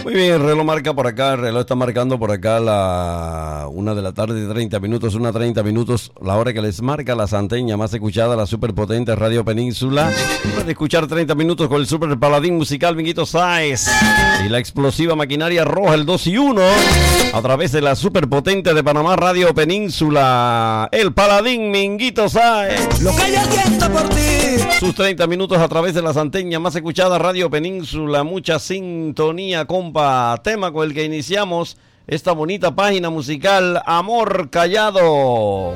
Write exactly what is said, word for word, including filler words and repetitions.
Muy bien, el reloj marca por acá, el reloj está marcando por acá la una de la tarde, treinta minutos, una treinta minutos, la hora que les marca la santeña más escuchada, la superpotente Radio Península. Puede escuchar treinta minutos con el super paladín musical Minguito Sáez y la explosiva maquinaria roja, el dos y uno, a través de la superpotente de Panamá Radio Península, el paladín Minguito Sáez. Lo que yo siento por ti. Sus treinta minutos a través de la santeña más escuchada Radio Península, mucha sintonía, compa. Tema con el que iniciamos esta bonita página musical, Amor Callado.